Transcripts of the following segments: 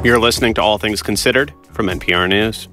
You're listening to All Things Considered from NPR News.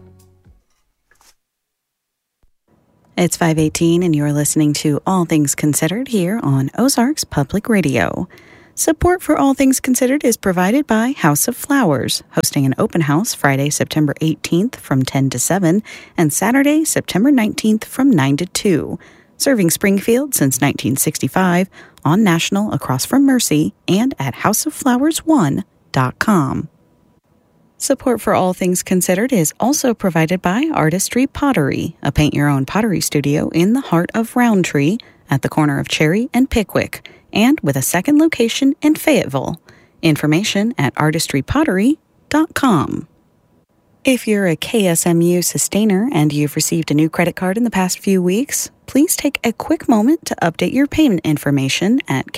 It's 5:18 and you're listening to All Things Considered here on Ozarks Public Radio. Support for All Things Considered is provided by House of Flowers, hosting an open house Friday, September 18th from 10 to 7 and Saturday, September 19th from 9 to 2. Serving Springfield since 1965 on National across from Mercy and at houseofflowers1.com. Support for All Things Considered is also provided by Artistry Pottery, a paint-your-own pottery studio in the heart of Roundtree at the corner of Cherry and Pickwick, and with a second location in Fayetteville. Information at artistrypottery.com. If you're a KSMU sustainer and you've received a new credit card in the past few weeks, please take a quick moment to update your payment information at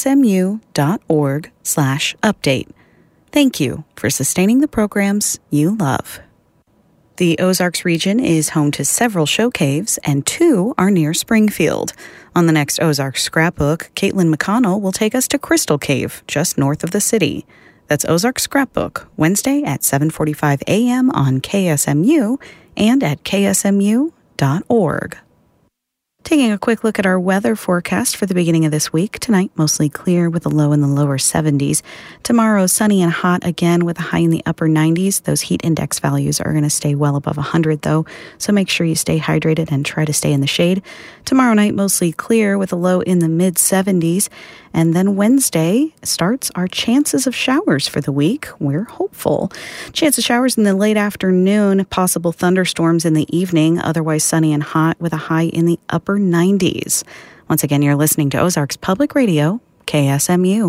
ksmu.org/update. Thank you for sustaining the programs you love. The Ozarks region is home to several show caves, and 2 are near Springfield. On the next Ozarks Scrapbook, Caitlin McConnell will take us to Crystal Cave, just north of the city. That's Ozarks Scrapbook, Wednesday at 7:45 a.m. on KSMU and at ksmu.org. Taking a quick look at our weather forecast for the beginning of this week. Tonight, mostly clear with a low in the lower 70s. Tomorrow, sunny and hot again with a high in the upper 90s. Those heat index values are going to stay well above 100, though, so make sure you stay hydrated and try to stay in the shade. Tomorrow night, mostly clear with a low in the mid-70s. And then Wednesday starts our chances of showers for the week. We're hopeful. Chance of showers in the late afternoon, possible thunderstorms in the evening, otherwise sunny and hot with a high in the upper 90s. Once again, you're listening to Ozarks Public Radio, KSMU.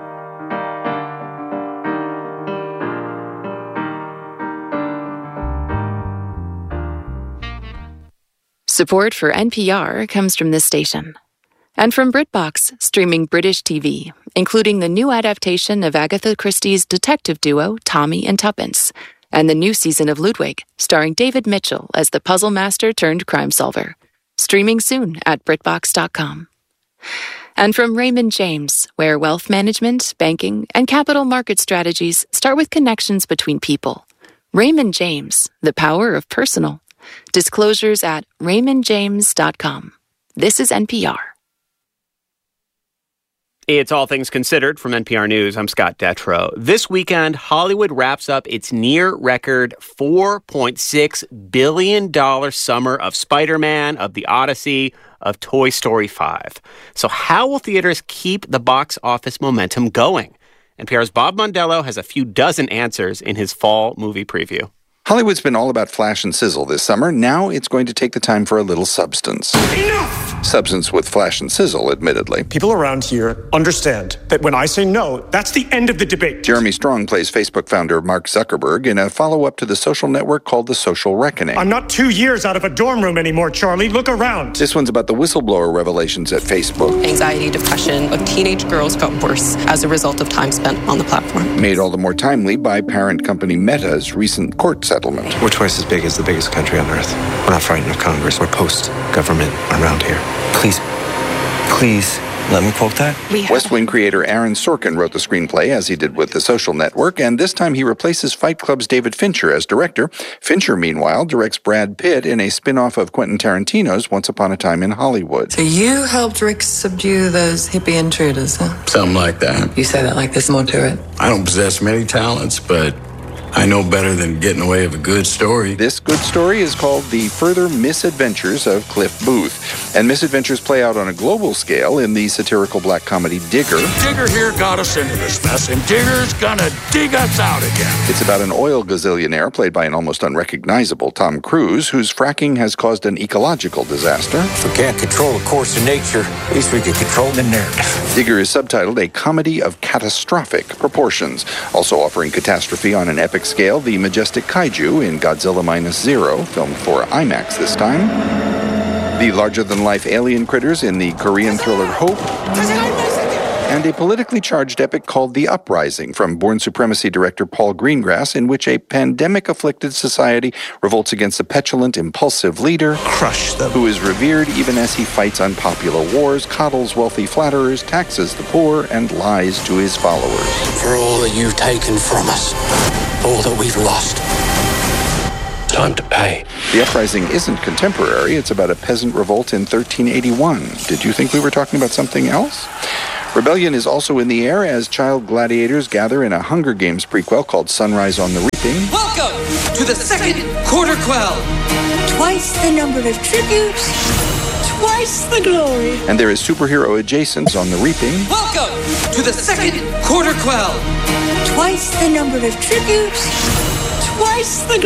Support for NPR comes from this station. And from BritBox, streaming British TV, including the new adaptation of Agatha Christie's detective duo Tommy and Tuppence, and the new season of Ludwig, starring David Mitchell as the puzzle master turned crime solver. Streaming soon at BritBox.com. And from Raymond James, where wealth management, banking, and capital market strategies start with connections between people. Raymond James, the power of personal. Disclosures at raymondjames.com. This is NPR. It's All Things Considered from NPR News. I'm Scott Detrow. This weekend, Hollywood wraps up its near-record $4.6 billion summer of Spider-Man, of The Odyssey, of Toy Story 5. So how will theaters keep the box office momentum going? NPR's Bob Mondello has a few dozen answers in his fall movie preview. Hollywood's been all about flash and sizzle this summer. Now it's going to take the time for a little substance. Enough! Substance with flash and sizzle, admittedly. People around here understand that when I say no, that's the end of the debate. Jeremy Strong plays Facebook founder Mark Zuckerberg in a follow-up to the social network called The Social Reckoning. I'm not 2 years out of a dorm room anymore, Charlie. Look around. This one's about the whistleblower revelations at Facebook. Anxiety, depression of teenage girls got worse as a result of time spent on the platform. Made all the more timely by parent company Meta's recent court settlement. We're twice as big as the biggest country on earth. We're not frightened of Congress. We're post-government around here. Please, let me quote that. West Wing creator Aaron Sorkin wrote the screenplay, as he did with The Social Network, and this time he replaces Fight Club's David Fincher as director. Fincher, meanwhile, directs Brad Pitt in a spin-off of Quentin Tarantino's Once Upon a Time in Hollywood. So you helped Rick subdue those hippie intruders, huh? Something like that. You say that like there's more to it. I don't possess many talents, but I know better than getting away with a good story. This good story is called The Further Misadventures of Cliff Booth. And misadventures play out on a global scale in the satirical black comedy Digger. Digger here got us into this mess, and Digger's gonna dig us out again. It's about an oil gazillionaire played by an almost unrecognizable Tom Cruise, whose fracking has caused an ecological disaster. If we can't control the course of nature, at least we can control the narrative. Digger is subtitled A Comedy of Catastrophic Proportions, also offering catastrophe on an epic scale, the majestic kaiju in Godzilla Minus Zero, filmed for IMAX this time. The larger-than-life alien critters in the Korean thriller Hope. And a politically charged epic called The Uprising from Bourne Supremacy director Paul Greengrass, in which a pandemic-afflicted society revolts against a petulant, impulsive leader. Crush them. Who is revered even as he fights unpopular wars, coddles wealthy flatterers, taxes the poor, and lies to his followers. For all that you've taken from us, all that we've lost. Time to pay. The uprising isn't contemporary. It's about a peasant revolt in 1381. Did you think we were talking about something else? Rebellion is also in the air as child gladiators gather in a Hunger Games prequel called Sunrise on the Reaping. Welcome to the second Quarter Quell. Twice the number of tributes, twice the glory. And there is superhero adjacents on the Reaping. Welcome to the second Quarter Quell. Twice the number of tributes, twice the glory.